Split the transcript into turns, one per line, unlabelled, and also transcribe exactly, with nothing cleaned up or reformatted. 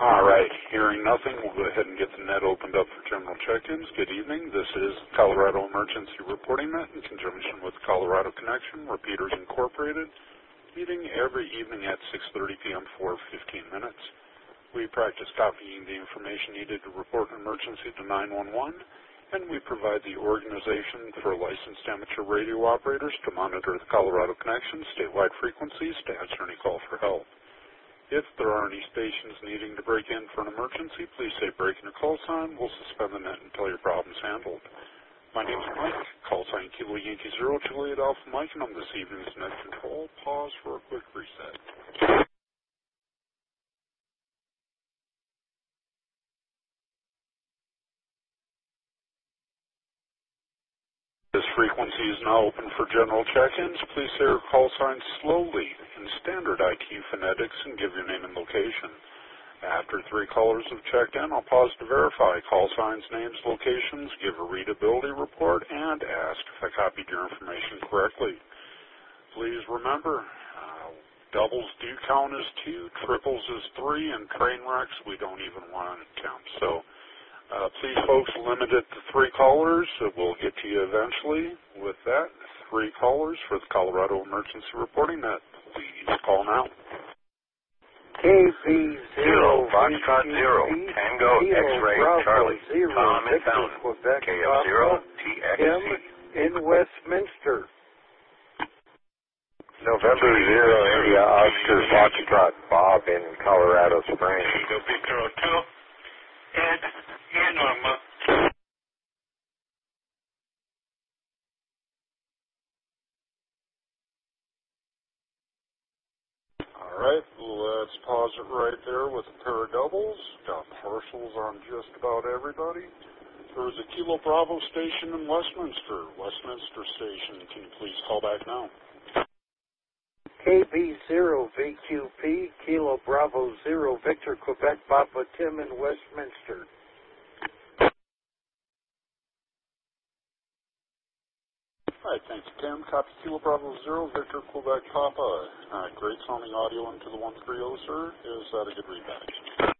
All right, hearing nothing, we'll go ahead and get the net opened up for general check-ins. Good evening. This is Colorado Emergency Reporting Net in conjunction with Colorado Connection, Repeaters Incorporated, meeting every evening at six thirty p m for fifteen minutes. We practice copying the information needed to report an emergency to nine one one, and we provide the organization for licensed amateur radio operators to monitor the Colorado Connection statewide frequencies to answer any call for help. If there are any stations needing to break in for an emergency, please say break in a call sign. We'll suspend the net until your problem's handled. My name is Mike, call sign Kilo Yankee Zero, Juliet Alpha Mike, and I'm this evening's net control. Pause for a quick reset. This frequency is now open for general check-ins. Please say your call sign slowly in standard I T phonetics and give your name and location. After three callers have checked in, I'll pause to verify call signs, names, locations, give a readability report, and ask if I copied your information correctly. Please remember, uh, doubles do count as two, triples as three, and train wrecks we don't even want to count. So Uh, please, folks, limit it to three callers. Uh, we'll get to you eventually. With that, three callers for the Colorado Emergency Reporting Net. Please call now.
K B zero,
Foxtrot zero, Tango, X-ray, Charlie, Tom in Fountain,
Quebec,
K F zero, T X C.
M in Westminster.
November zero, India, Oscar, Foxtrot, Bob in Colorado Springs.
Tango, Victor two, Ed, and Norma.
All right, let's pause it right there with a pair of doubles. Got partials on just about everybody. There is a Kilo Bravo station in Westminster. Westminster station, can you please call back now?
K B zero, V Q P, Kilo Bravo zero, Victor, Quebec, Papa Tim in Westminster.
All right, thanks, Tim. Copy Kilo Bravo zero, Victor, Quebec, Papa. Uh, great sounding audio into the one three zero, sir. Is that a good readback?